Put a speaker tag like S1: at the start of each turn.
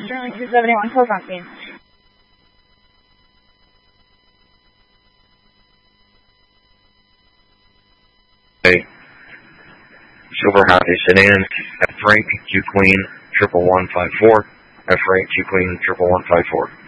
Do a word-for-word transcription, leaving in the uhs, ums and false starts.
S1: Sterling two seventy-one, close on scene.
S2: Hey, Silver Highway Sedan, F rank, Q Queen, triple one five four, F rank, Q Queen, triple one five four.